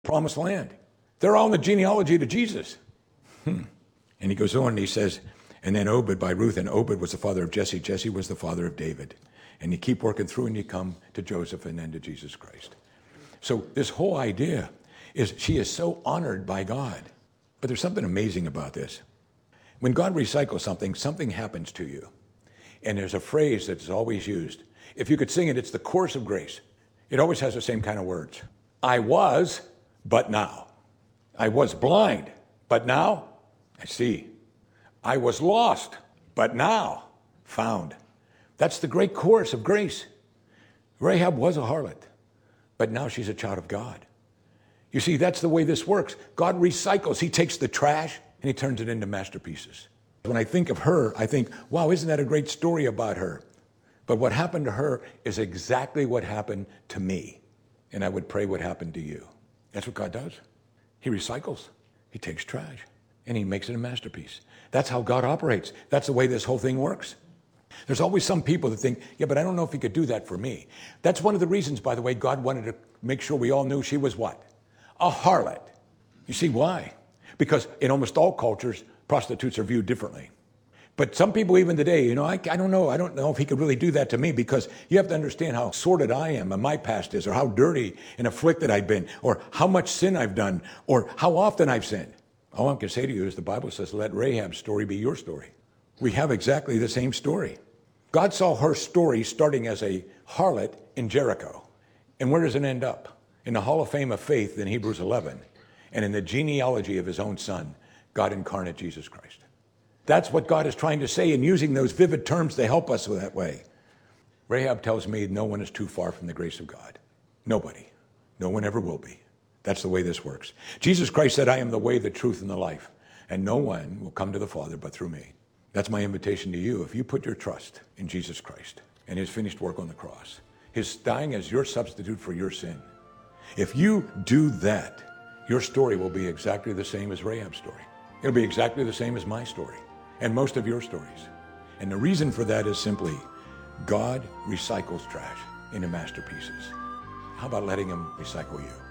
promised land. They're all in the genealogy to Jesus. And he goes on and he says, and then Obed by Ruth, and Obed was the father of Jesse. Jesse was the father of David. And you keep working through and you come to Joseph and then to Jesus Christ. So this whole idea is she is so honored by God. But there's something amazing about this. When God recycles something, something happens to you. And there's a phrase that's always used. If you could sing it, it's the chorus of grace. It always has the same kind of words. I was, but now. I was blind, but now I see. I was lost, but now found. That's the great chorus of grace. Rahab was a harlot, but now she's a child of God. You see, that's the way this works. God recycles. He takes the trash and he turns it into masterpieces. When I think of her, I think, wow, isn't that a great story about her? But what happened to her is exactly what happened to me. And I would pray what happened to you. That's what God does. He recycles. He takes trash and he makes it a masterpiece. That's how God operates. That's the way this whole thing works. There's always some people that think, yeah, but I don't know if he could do that for me. That's one of the reasons, by the way, God wanted to make sure we all knew she was what? A harlot. You see why? Because in almost all cultures, prostitutes are viewed differently. But some people even today, I don't know if he could really do that to me, because you have to understand how sordid I am and my past is, or how dirty and afflicted I've been, or how much sin I've done, or how often I've sinned. All I can say to you is the Bible says, let Rahab's story be your story. We have exactly the same story. God saw her story starting as a harlot in Jericho. And where does it end up? In the Hall of Fame of Faith in Hebrews 11, and in the genealogy of his own son, God incarnate Jesus Christ. That's what God is trying to say, and using those vivid terms to help us that way. Rahab tells me no one is too far from the grace of God. Nobody. No one ever will be. That's the way this works. Jesus Christ said, I am the way, the truth, and the life, and no one will come to the Father but through me. That's my invitation to you. If you put your trust in Jesus Christ and his finished work on the cross, his dying as your substitute for your sin, if you do that, your story will be exactly the same as Rahab's story. It'll be exactly the same as my story and most of your stories. And the reason for that is simply, God recycles trash into masterpieces. How about letting him recycle you?